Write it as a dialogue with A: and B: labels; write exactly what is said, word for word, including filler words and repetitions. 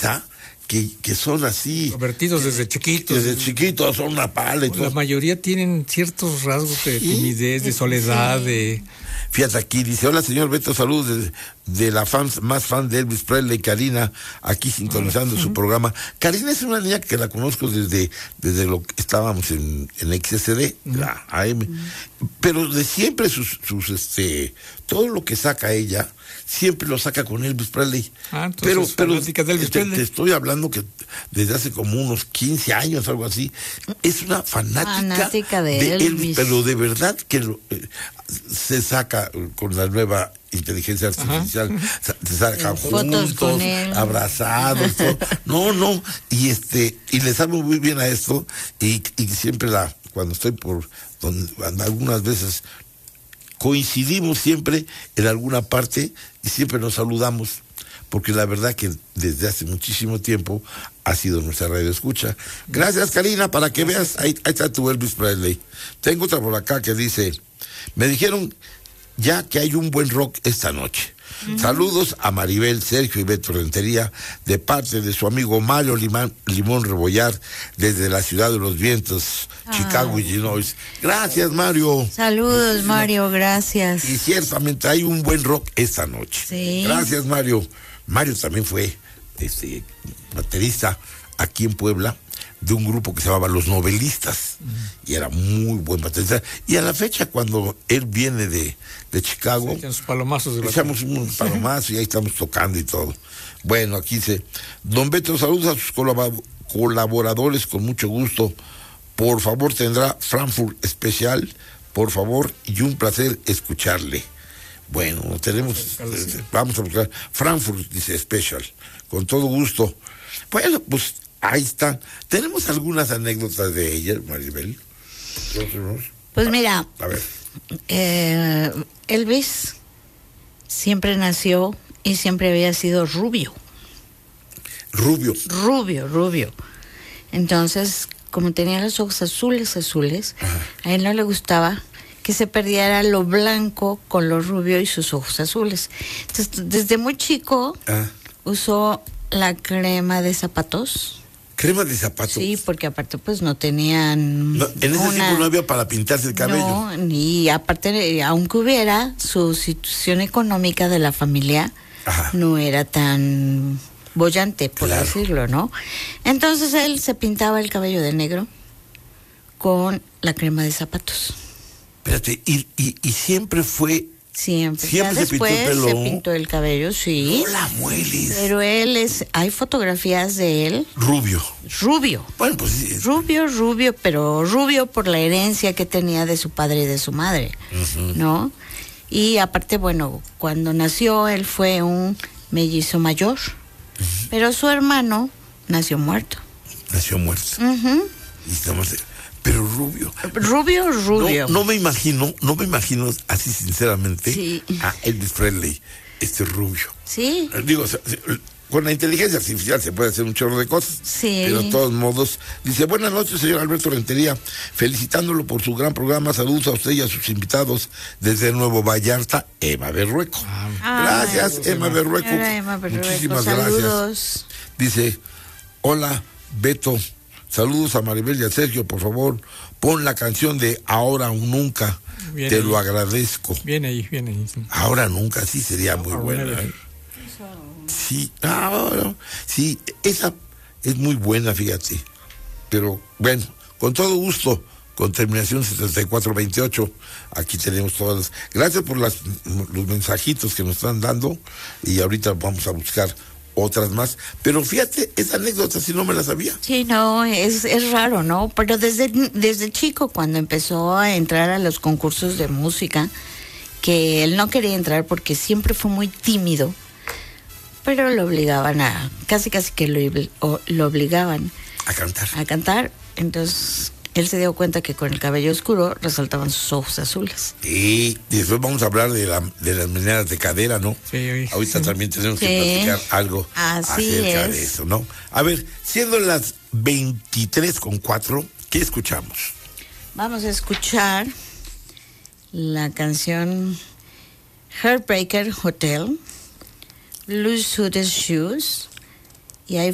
A: piensa que, que son así.
B: Convertidos desde chiquitos.
A: Desde chiquitos son una pala y todo.
B: La mayoría tienen ciertos rasgos de ¿Sí? timidez, de soledad, sí. de...
A: Fíjate aquí, dice, hola señor Beto, saludos de, de la fan más fan de Elvis Presley, Karina, aquí sintonizando uh-huh. su programa. Karina es una niña que la conozco desde, desde lo que estábamos en, en X S D, uh-huh. la A M, uh-huh. pero de siempre sus, sus, este, todo lo que saca ella, siempre lo saca con Elvis Presley.
B: Ah, entonces,
A: pero, pero
B: de Elvis
A: te,
B: Presley.
A: te estoy hablando que desde hace como unos quince años, algo así, es una fanática,
C: fanática de,
A: de
C: Elvis.
A: Elvis, pero de verdad que lo, eh, se saca con la nueva inteligencia artificial, Ajá. se saca juntos, abrazados, todo. no, no, y este, y le sabe muy bien a esto, y, y siempre la, cuando estoy por, donde, algunas veces coincidimos siempre en alguna parte y siempre nos saludamos, porque la verdad que desde hace muchísimo tiempo ha sido nuestra radio escucha. Gracias, Karina, para que veas, ahí, ahí está tu Elvis Presley. Tengo otra por acá que dice, me dijeron ya que hay un buen rock esta noche. Uh-huh. Saludos a Maribel, Sergio y Beto Rentería, de parte de su amigo Mario Limán, Limón Rebollar, desde la ciudad de los vientos, ah. Chicago, Illinois. Gracias, Mario.
C: Saludos, Muchísimas. Mario, gracias.
A: Y ciertamente hay un buen rock esta noche.
C: Sí.
A: Gracias, Mario. Mario también fue este, baterista aquí en Puebla de un grupo que se llamaba Los Novelistas, uh-huh. y era muy buen baterista. Y a la fecha, cuando él viene de, de Chicago,
B: sí, sus palomazos de
A: echamos un palomazo y ahí estamos tocando y todo. Bueno, aquí dice, don Beto, saludos a sus colab- colaboradores con mucho gusto. Por favor, tendrá Frankfurt especial, por favor, y un placer escucharle. Bueno, tenemos, eh, vamos a buscar Frankfurt, dice Special, con todo gusto. Bueno, pues ahí está. ¿Tenemos algunas anécdotas de ella, Maribel?
C: Pues mira,
A: a ver.
C: Eh, Elvis siempre nació y siempre había sido rubio.
A: Rubio.
C: Rubio, rubio. Entonces, como tenía los ojos azules, azules, Ajá. a él no le gustaba que se perdiera lo blanco con lo rubio y sus ojos azules. Entonces, desde muy chico, ah. usó la crema de zapatos.
A: ¿Crema de zapatos?
C: Sí, porque aparte pues no tenían...
A: No, en ese
C: una...
A: tiempo no había para pintarse el cabello.
C: No, ni aparte, aunque hubiera, su situación económica de la familia Ajá. no era tan bollante, por claro. decirlo, ¿no? Entonces él se pintaba el cabello de negro con la crema de zapatos.
A: Espérate, y, y, y siempre fue...
C: Siempre.
A: Siempre
C: ya
A: se pintó
C: después
A: el pelo.
C: Se pintó el cabello, sí.
A: No la mueles.
C: Pero él es, hay fotografías de él.
A: Rubio.
C: Rubio.
A: Bueno, pues sí.
C: Rubio, rubio, pero rubio por la herencia que tenía de su padre y de su madre, uh-huh. ¿no? Y aparte, bueno, cuando nació él fue un mellizo mayor, uh-huh. pero su hermano nació muerto.
A: Nació muerto.
C: Uh-huh.
A: Y estamos... Pero rubio.
C: Rubio, rubio.
A: No, no me imagino, no me imagino así sinceramente
C: sí.
A: a Elvis Presley, este rubio.
C: Sí.
A: Digo, con la inteligencia artificial se puede hacer un chorro de cosas.
C: Sí.
A: Pero de todos modos, dice, buenas noches, señor Alberto Rentería, felicitándolo por su gran programa, saludos a usted y a sus invitados desde Nuevo Vallarta, Eva Berrueco. Ah, gracias, ay, Emma Berrueco.
C: Emma Berrueco.
A: Muchísimas
C: saludos.
A: gracias. Dice, hola, Beto. Saludos a Maribel y a Sergio, por favor, pon la canción de Ahora o Nunca, viene te ahí. Lo agradezco.
B: Viene ahí, viene ahí. Sí.
A: Ahora Nunca, sí, sería muy buena. ¿eh? Sí, ahora, sí, esa es muy buena, fíjate. Pero bueno, con todo gusto, con terminación setenta y cuatro veintiocho, aquí tenemos todas las... Gracias por las, los mensajitos que nos están dando y ahorita vamos a buscar otras más, pero fíjate, esa anécdota sí no me la sabía.
C: Sí, no, es, es raro, ¿no? Pero desde, desde chico, cuando empezó a entrar a los concursos de música, que él no quería entrar porque siempre fue muy tímido, pero lo obligaban a, casi casi que lo, lo obligaban
A: a cantar.
C: A cantar, entonces... Él se dio cuenta que con el cabello oscuro resaltaban sus ojos azules.
A: Y después vamos a hablar de, la, de las maneras de cadera, ¿no?
B: Sí.
A: Ahorita
B: sí.
A: también tenemos
C: sí.
A: que platicar algo
C: Así
A: acerca
C: es.
A: de eso, ¿no? A ver, siendo las veintitrés con cuatro, ¿qué escuchamos?
C: Vamos a escuchar la canción Heartbreaker Hotel, Blue Suede Shoes, y hay